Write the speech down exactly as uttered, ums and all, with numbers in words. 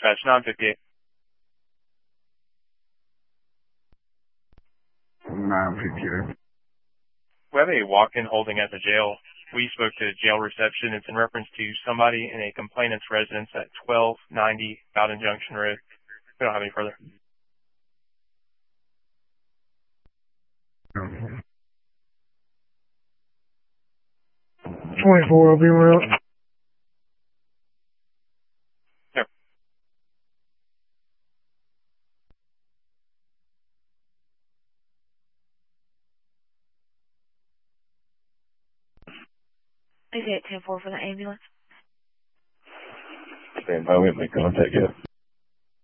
Dispatch nine fifty-eight. nine fifty-eight. We have a walk-in holding at the jail. We spoke to jail reception. It's in reference to somebody in a complainant's residence at twelve ninety Bowden Junction Road. We don't have any further. twenty-four, I'll be around. Yep. Is it ten four for the ambulance? Stand by with me. Contact you.